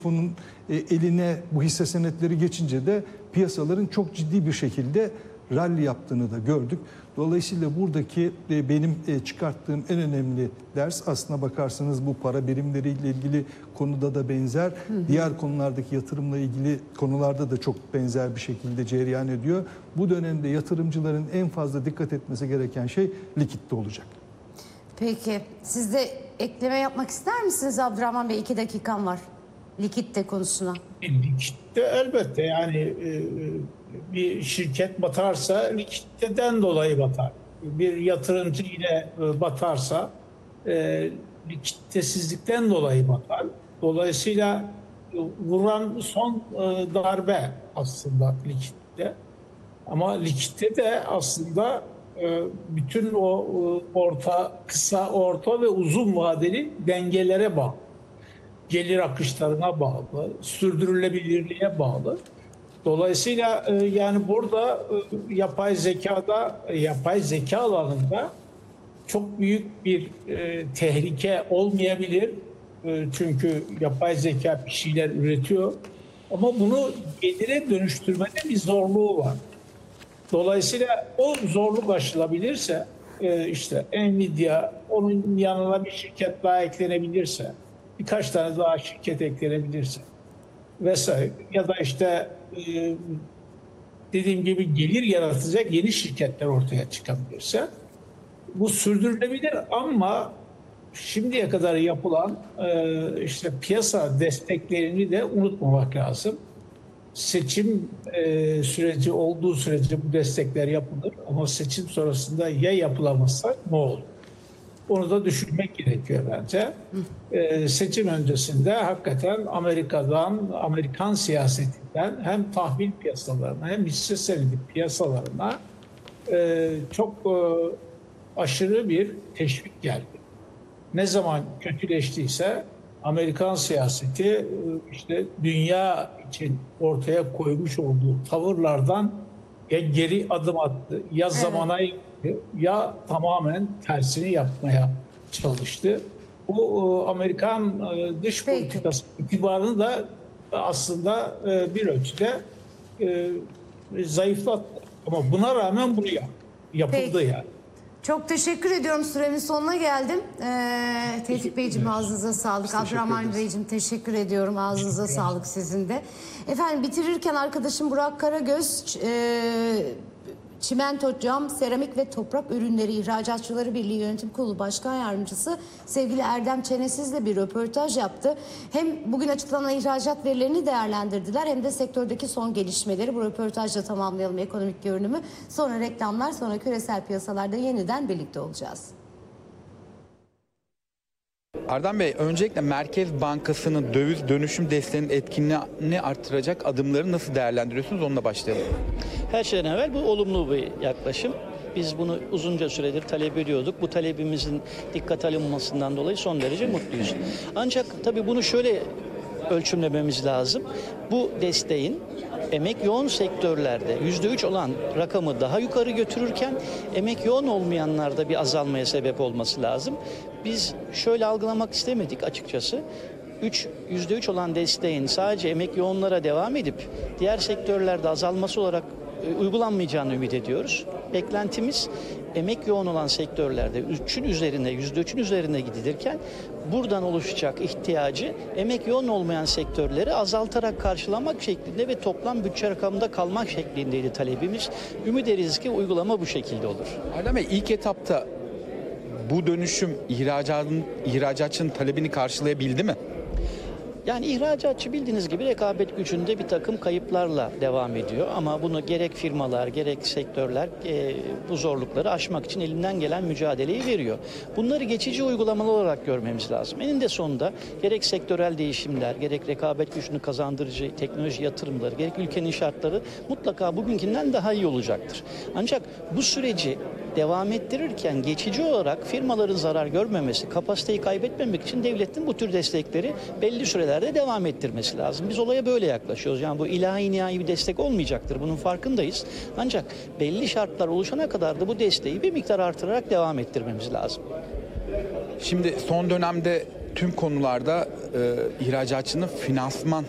Fonun eline bu hisse senetleri geçince de piyasaların çok ciddi bir şekilde rally yaptığını da gördük. Dolayısıyla buradaki benim çıkarttığım en önemli ders, aslına bakarsanız bu para birimleriyle ilgili konuda da benzer, diğer konulardaki yatırımla ilgili konularda da çok benzer bir şekilde cereyan ediyor. Bu dönemde yatırımcıların en fazla dikkat etmesi gereken şey likitte olacak. Peki siz de ekleme yapmak ister misiniz Abdurrahman Bey? 2 dakikam var. Likitte konusuna. Likitte elbette yani bir şirket batarsa likiditeden dolayı batar. Bir yatırımcı yine batarsa likiditesizlikten dolayı batar. Dolayısıyla vuran son darbe aslında likitte. Ama likitte de aslında bütün o kısa, orta ve uzun vadeli dengelere bağlı. Gelir akışlarına bağlı, sürdürülebilirliğe bağlı. Dolayısıyla yani burada yapay zeka alanında çok büyük bir tehlike olmayabilir. Çünkü yapay zeka bir şeyler üretiyor. Ama bunu gelire dönüştürmede bir zorluğu var. Dolayısıyla o zorluk aşılabilirse, işte Nvidia, onun yanına bir şirket daha eklenebilirse, birkaç tane daha şirket eklenebilirse vesaire, ya da işte dediğim gibi gelir yaratacak yeni şirketler ortaya çıkabilirse bu sürdürülebilir. Ama şimdiye kadar yapılan işte piyasa desteklerini de unutmamak lazım. Seçim süreci olduğu sürece bu destekler yapılır, ama seçim sonrasında ya yapılamazsa ne olur? Onu da düşünmek gerekiyor bence. Seçim öncesinde hakikaten Amerikan siyasetinden hem tahvil piyasalarına hem hisse senedi piyasalarına çok aşırı bir teşvik geldi. Ne zaman kötüleştiyse Amerikan siyaseti işte dünya için ortaya koymuş olduğu tavırlardan ya geri adım attı, ya zamana ya tamamen tersini yapmaya çalıştı. Bu Amerikan dış politikası itibarını da aslında bir ölçüde zayıflattı. Ama buna rağmen bunu yapıldı yani. Çok teşekkür ediyorum. Süremin sonuna geldim. Tevfik Beyciğim ağzınıza sağlık. Abdurrahman Beyciğim teşekkür ediyorum. Ağzınıza sağlık sizin de. Efendim bitirirken arkadaşım Burak Karagöz Çimento, Cam, Seramik ve Toprak Ürünleri İhracatçıları Birliği Yönetim Kurulu Başkan Yardımcısı sevgili Erdem Çenesiz'le bir röportaj yaptı. Hem bugün açıklanan ihracat verilerini değerlendirdiler hem de sektördeki son gelişmeleri. Bu röportajla tamamlayalım ekonomik görünümü. Sonra reklamlar, sonra küresel piyasalarda yeniden birlikte olacağız. Erdem Bey, öncelikle Merkez Bankası'nın döviz dönüşüm desteğinin etkinliğini artıracak adımları nasıl değerlendiriyorsunuz? Onunla başlayalım. Her şeyden evvel bu olumlu bir yaklaşım. Biz bunu uzunca süredir talep ediyorduk. Bu talebimizin dikkate alınmasından dolayı son derece mutluyuz. Ancak tabii bunu şöyle ölçümlememiz lazım. Bu desteğin emek yoğun sektörlerde %3 olan rakamı daha yukarı götürürken emek yoğun olmayanlarda bir azalmaya sebep olması lazım. Biz şöyle algılamak istemedik açıkçası. %3 olan desteğin sadece emek yoğunlara devam edip diğer sektörlerde azalması olarak uygulanmayacağını ümit ediyoruz. Beklentimiz emek yoğun olan sektörlerde %3'ün üzerine gidilirken buradan oluşacak ihtiyacı emek yoğun olmayan sektörleri azaltarak karşılamak şeklinde ve toplam bütçe rakamında kalmak şeklindeydi talebimiz. Ümit ederiz ki uygulama bu şekilde olur. Erdem Bey, ilk etapta bu dönüşüm ihracatçının talebini karşılayabildi mi? Yani ihracatçı bildiğiniz gibi rekabet gücünde bir takım kayıplarla devam ediyor. Ama bunu gerek firmalar gerek sektörler bu zorlukları aşmak için elinden gelen mücadeleyi veriyor. Bunları geçici uygulamalar olarak görmemiz lazım. Eninde sonunda gerek sektörel değişimler, gerek rekabet gücünü kazandırıcı teknoloji yatırımları, gerek ülkenin şartları mutlaka bugünkünden daha iyi olacaktır. Ancak bu süreci devam ettirirken geçici olarak firmaların zarar görmemesi, kapasiteyi kaybetmemek için devletin bu tür destekleri belli sürelerde devam ettirmesi lazım. Biz olaya böyle yaklaşıyoruz. Yani bu ilahi nihai bir destek olmayacaktır. Bunun farkındayız. Ancak belli şartlar oluşana kadar da bu desteği bir miktar artırarak devam ettirmemiz lazım. Şimdi son dönemde tüm konularda ihracatçının finansman